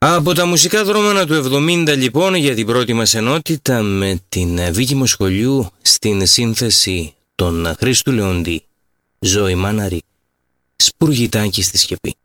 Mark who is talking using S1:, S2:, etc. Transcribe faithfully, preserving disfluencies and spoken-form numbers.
S1: Από τα μουσικά δρόμενα του εβδομήντα λοιπόν για την πρώτη μας ενότητα με την Βίκη Μοσχολιού στην σύνθεση των Χρήστου Λεοντή, Ζωή Μάναρη, Σπουργητάκι στη σκεπή.